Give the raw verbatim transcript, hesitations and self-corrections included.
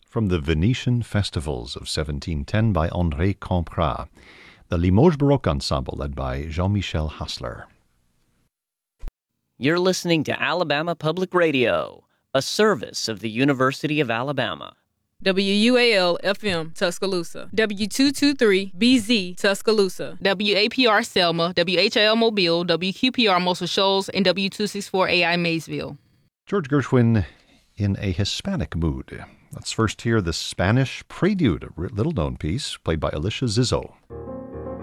from the Venetian Festivals of seventeen ten by André Camprat, the Limoges Baroque Ensemble led by Jean-Michel Hassler. You're listening to Alabama Public Radio, a service of the University of Alabama. W U A L F M Tuscaloosa, W two twenty-three B Z Tuscaloosa, W A P R Selma, W H I L Mobile, W Q P R Muscle Shoals, and W two sixty-four A I Maysville. George Gershwin in a Hispanic mood. Let's first hear the Spanish Prelude, a little-known piece played by Alicia Zizzo.